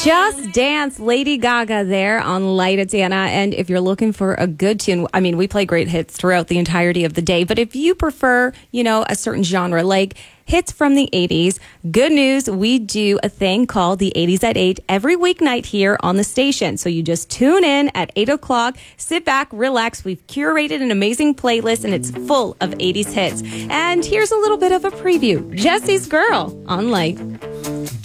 Just Dance, Lady Gaga there on Light at Dana. And if you're looking for a good tune, I mean, we play great hits throughout the entirety of the day. But if you prefer, a certain genre like hits from the 80s, good news, we do a thing called the 80s at 8 every weeknight here on the station. So you just tune in at 8 o'clock, sit back, relax. We've curated an amazing playlist and it's full of 80s hits. And here's a little bit of a preview. Jesse's Girl on Light.